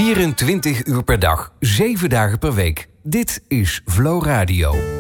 24 uur per dag, 7 dagen per week. Dit is Flow Radio.